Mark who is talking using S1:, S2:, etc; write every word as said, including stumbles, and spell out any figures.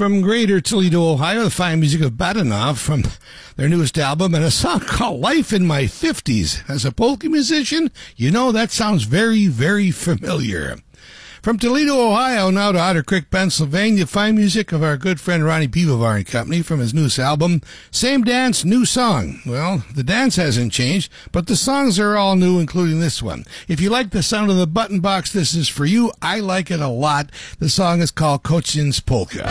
S1: From Greater Toledo, Ohio, the fine music of Badenov from their newest album, and a song called Life in My fifties. As a polka musician, you know that sounds very, very familiar. From Toledo, Ohio, now to Otter Creek, Pennsylvania, fine music of our good friend Ronnie Pivovar and Company from his newest album, Same Dance, New Song. Well, the dance hasn't changed, but the songs are all new, including this one. If you like the sound of the button box, this is for you. I like it a lot. The song is called Kochin's Polka.